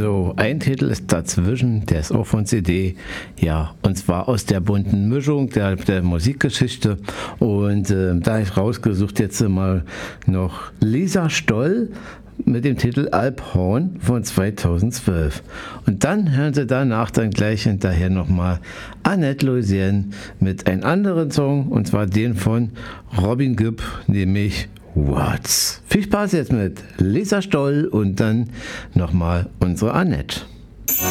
So, ein Titel ist dazwischen, der ist auch von CD, ja, und zwar aus der bunten Mischung der Musikgeschichte. Und da habe ich rausgesucht jetzt mal noch Lisa Stoll mit dem Titel Alphorn von 2012. Und dann hören Sie danach dann gleich hinterher nochmal Annette Louisiane mit einem anderen Song, und zwar den von Robin Gibb, nämlich Words. Viel Spaß jetzt mit Lisa Stoll und dann nochmal unsere Annette.